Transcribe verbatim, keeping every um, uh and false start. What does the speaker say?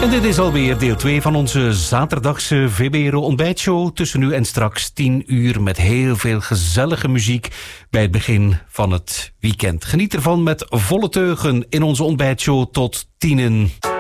En dit is alweer deel twee van onze zaterdagse V B R O ontbijtshow. Tussen nu en straks tien uur met heel veel gezellige muziek bij het begin van het weekend. Geniet ervan met volle teugen in onze ontbijtshow tot tienen.